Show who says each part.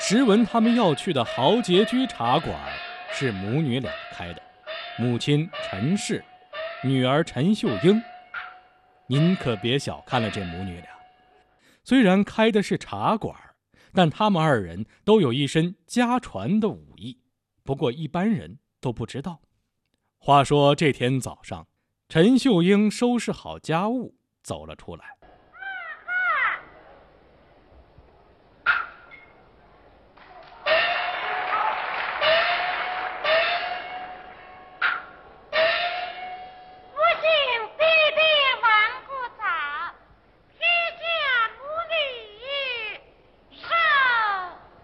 Speaker 1: 时闻他们要去的豪杰居茶馆是母女俩开的，母亲陈氏，女儿陈秀英。您可别小看了这母女俩，虽然开的是茶馆，但他们二人都有一身家传的武艺，不过一般人都不知道。话说这天早上，陈秀英收拾好家务走了出来，